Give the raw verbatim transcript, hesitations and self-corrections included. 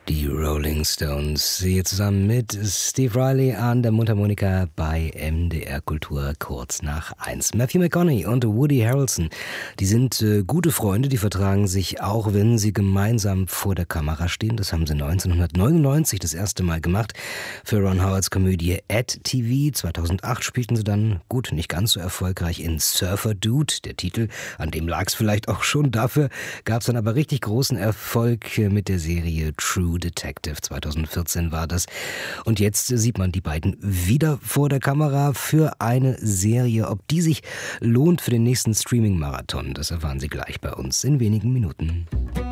Die Rolling Stones, hier zusammen mit Steve Riley an der Mundharmonika bei M D R Kultur kurz nach eins. Matthew McConaughey und Woody Harrelson, die sind äh, gute Freunde, die vertragen sich auch, wenn sie gemeinsam vor der Kamera stehen. Das haben sie neunzehnhundertneunundneunzig das erste Mal gemacht für Ron Howards Komödie Ed T V. zweitausendacht spielten sie dann, gut, nicht ganz so erfolgreich, in Surfer Dude, der Titel, an dem lag es vielleicht auch schon. Dafür gab es dann aber richtig großen Erfolg mit der Serie True Detective. zweitausendvierzehn war das. Und jetzt sieht man die beiden wieder vor der Kamera für eine Serie. Ob die sich lohnt für den nächsten Streaming-Marathon, das erfahren Sie gleich bei uns in wenigen Minuten.